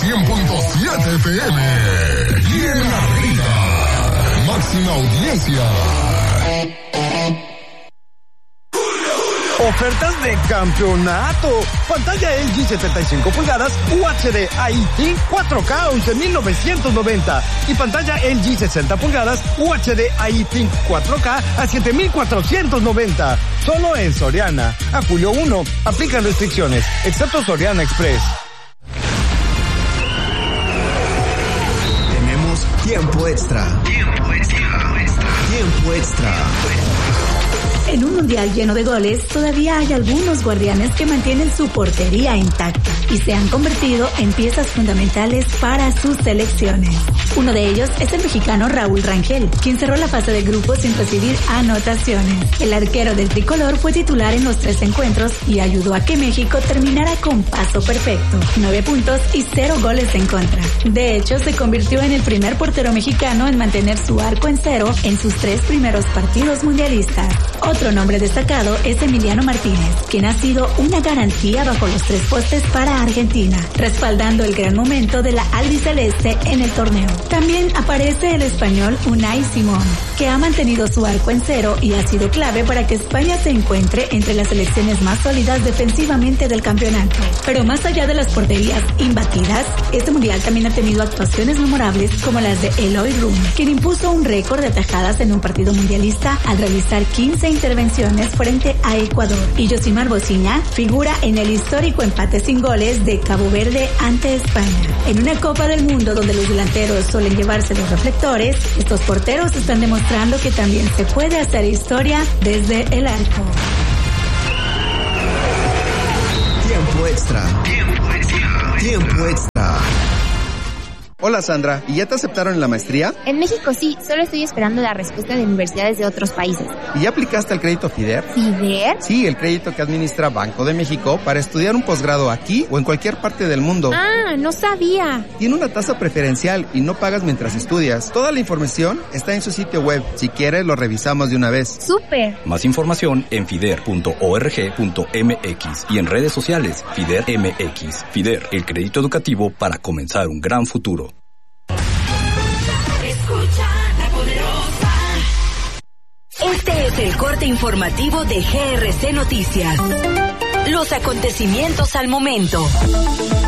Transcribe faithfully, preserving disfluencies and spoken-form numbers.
cien punto siete F M. Y en arriba, máxima audiencia. Ofertas de campeonato. Pantalla L G setenta y cinco pulgadas U H D I P cuatro K once mil novecientos noventa y pantalla L G sesenta pulgadas U H D I P cuatro K a siete mil cuatrocientos noventa. Solo en Soriana. A julio primero. Aplican restricciones, excepto Soriana Express. Tenemos tiempo extra. Tiempo extra. Tiempo extra. En un mundial lleno de goles, todavía hay algunos guardianes que mantienen su portería intacta y se han convertido en piezas fundamentales para sus selecciones. Uno de ellos es el mexicano Raúl Rangel, quien cerró la fase de grupos sin recibir anotaciones. El arquero del tricolor fue titular en los tres encuentros y ayudó a que México terminara con paso perfecto, nueve puntos y cero goles en contra. De hecho, se convirtió en el primer portero mexicano en mantener su arco en cero en sus tres primeros partidos mundialistas. Otro nombre destacado es Emiliano Martínez, quien ha sido una garantía bajo los tres postes para Argentina, respaldando el gran momento de la albiceleste en el torneo. También aparece el español Unai Simón, que ha mantenido su arco en cero y ha sido clave para que España se encuentre entre las selecciones más sólidas defensivamente del campeonato. Pero más allá de las porterías imbatidas, este mundial también ha tenido actuaciones memorables como las de Eloy Room, quien impuso un récord de atajadas en un partido mundialista al realizar quince intervenciones frente a Ecuador. Y Yosimar Bociña figura en el histórico empate sin goles de Cabo Verde ante España. En una Copa del Mundo donde los delanteros suelen llevarse los reflectores, estos porteros están demostrando que también se puede hacer historia desde el arco. Tiempo extra. Tiempo extra. Tiempo extra. Hola Sandra, ¿y ya te aceptaron en la maestría? En México sí, solo estoy esperando la respuesta de universidades de otros países. ¿Y ya aplicaste el crédito FIDER? ¿FIDER? Sí, el crédito que administra Banco de México para estudiar un posgrado aquí o en cualquier parte del mundo. Ah, no sabía. Tiene una tasa preferencial y no pagas mientras estudias. Toda la información está en su sitio web. Si quieres, lo revisamos de una vez. ¡Súper! Más información en fider punto org punto m x y en redes sociales FIDER M X. FIDER, el crédito educativo para comenzar un gran futuro. Este es el corte informativo de G R C Noticias. Los acontecimientos al momento.